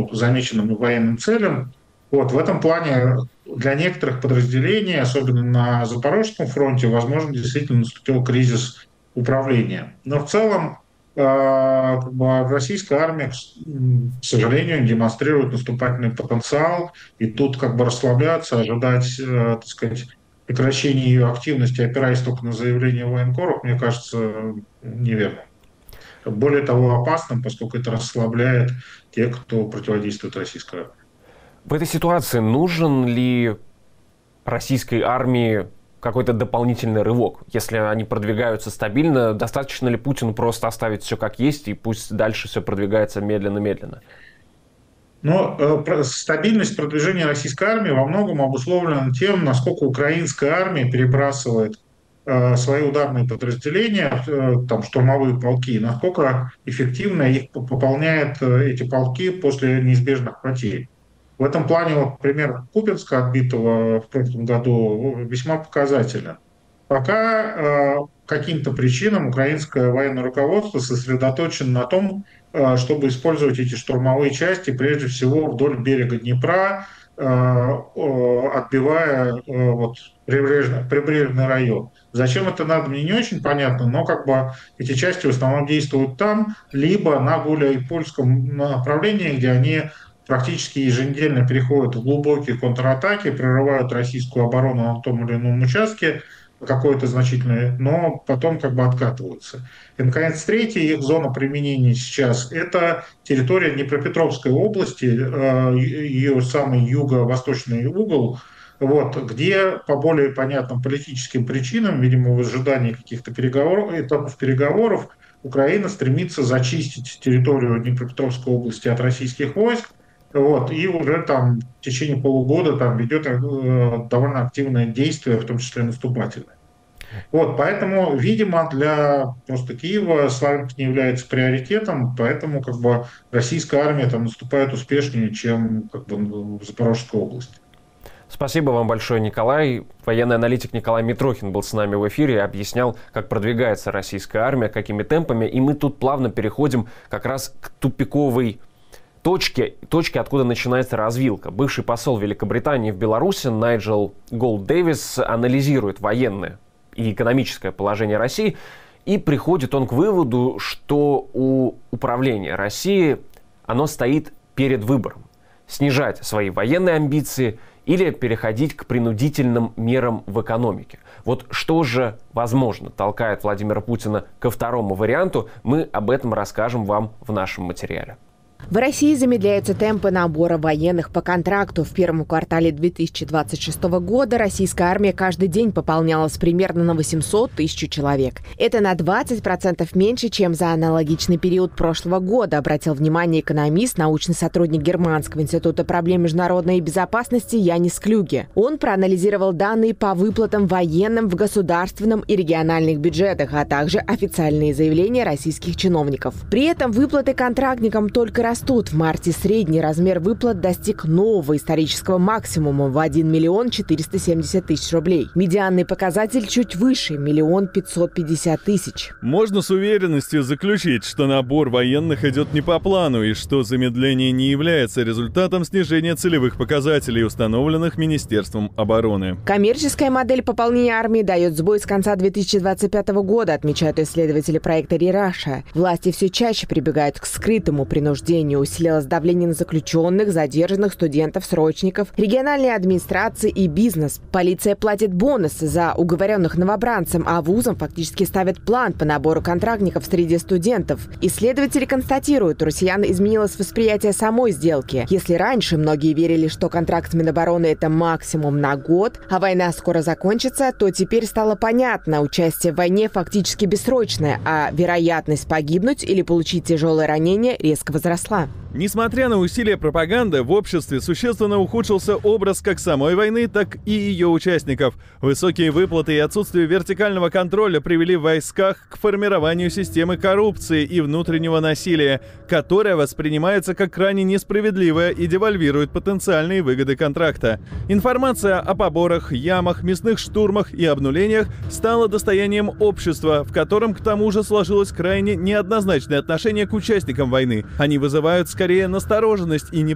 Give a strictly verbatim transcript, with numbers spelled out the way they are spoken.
по замеченным военным целям. Вот, в этом плане для некоторых подразделений, особенно на Запорожском фронте, возможно, действительно наступил кризис управления. Но в целом э, как бы российская армия, к сожалению, демонстрирует наступательный потенциал, и тут как бы расслабляться, ожидать, э, так сказать, прекращения ее активности, опираясь только на заявление военкоров, мне кажется, неверно. Более того, опасным, поскольку это расслабляет тех, кто противодействует российской армии. В этой ситуации нужен ли российской армии какой-то дополнительный рывок? Если они продвигаются стабильно, достаточно ли Путину просто оставить все как есть и пусть дальше все продвигается медленно-медленно? Но э, стабильность продвижения российской армии во многом обусловлена тем, насколько украинская армия перебрасывает э, свои ударные подразделения, э, там, штурмовые полки, насколько эффективно их пополняет э, эти полки после неизбежных потерь. В этом плане вот, пример Купянска, отбитого в прошлом году, весьма показателен. Пока э, каким-то причинам украинское военное руководство сосредоточено на том, э, чтобы использовать эти штурмовые части прежде всего вдоль берега Днепра, э, э, отбивая э, вот, прибрежный, прибрежный район. Зачем это надо, мне не очень понятно, но как бы эти части в основном действуют там, либо на Гуляй-Польском направлении, где они практически еженедельно переходят в глубокие контратаки, прорывают российскую оборону на том или ином участке, какое-то значительное, но потом как бы откатываются. И, наконец, третья их зона применения сейчас – это территория Днепропетровской области, ее самый юго-восточный угол, вот, где по более понятным политическим причинам, видимо, в ожидании каких-то переговоров, этапов переговоров, Украина стремится зачистить территорию Днепропетровской области от российских войск, вот, и уже там в течение полугода там ведет э, довольно активное действие, в том числе наступательное. Вот, поэтому, видимо, для просто Киева Славянск не является приоритетом, поэтому как бы российская армия там наступает успешнее, чем как бы, в Запорожской области. Спасибо вам большое, Николай. Военный аналитик Николай Митрохин был с нами в эфире и объяснял, как продвигается российская армия, какими темпами. И мы тут плавно переходим как раз к тупиковой точке, точке, откуда начинается развилка. Бывший посол Великобритании в Беларуси Найджел Голд-Дэвис анализирует военное и экономическое положение России, и приходит он к выводу, что у управления России оно стоит перед выбором: снижать свои военные амбиции или переходить к принудительным мерам в экономике. Вот что же, возможно, толкает Владимира Путина ко второму варианту, мы об этом расскажем вам в нашем материале. В России замедляются темпы набора военных по контракту. В первом квартале две тысячи двадцать шестого года российская армия каждый день пополнялась примерно на восемьсот тысяч человек. Это на двадцать процентов меньше, чем за аналогичный период прошлого года, обратил внимание экономист, научный сотрудник Германского института проблем международной безопасности Янис Клюге. Он проанализировал данные по выплатам военным в государственном и региональных бюджетах, а также официальные заявления российских чиновников. При этом выплаты контрактникам только растут. В марте средний размер выплат достиг нового исторического максимума в один миллион четыреста семьдесят тысяч рублей. Медианный показатель чуть выше – миллион пятьсот пятьдесят тысяч. Можно с уверенностью заключить, что набор военных идет не по плану и что замедление не является результатом снижения целевых показателей, установленных Министерством обороны. Коммерческая модель пополнения армии дает сбой с конца две тысячи двадцать пятого года, отмечают исследователи проекта «Рираша». Власти все чаще прибегают к скрытому принуждению. Усилилось давление на заключенных, задержанных, студентов, срочников, региональные администрации и бизнес. Полиция платит бонусы за уговоренных новобранцам, а вузам фактически ставят план по набору контрактников среди студентов. Исследователи констатируют, у россиян изменилось восприятие самой сделки. Если раньше многие верили, что контракт с Минобороны – это максимум на год, а война скоро закончится, то теперь стало понятно, участие в войне фактически бессрочное, а вероятность погибнуть или получить тяжелое ранение резко возросла. Несмотря на усилия пропаганды, в обществе существенно ухудшился образ как самой войны, так и ее участников. Высокие выплаты и отсутствие вертикального контроля привели в войсках к формированию системы коррупции и внутреннего насилия, которая воспринимается как крайне несправедливая и девальвирует потенциальные выгоды контракта. Информация о поборах, ямах, мясных штурмах и обнулениях стала достоянием общества, в котором к тому же сложилось крайне неоднозначное отношение к участникам войны. Они вызывают скорее настороженность и неприятность